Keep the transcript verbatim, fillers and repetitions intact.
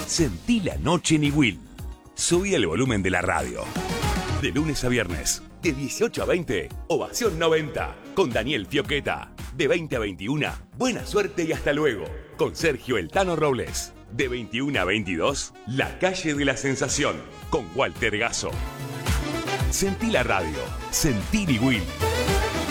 Sentí la noche en Iguil. Subí el volumen de la radio. De lunes a viernes, de dieciocho a veinte, Ovación noventa, con Daniel Fioqueta. De veinte a veintiuno, buena suerte y hasta luego, con Sergio El Tano Robles. De veintiuno a veintidós, La Calle de la Sensación, con Walter Gasso. Sentí la radio. Sentí Iguil.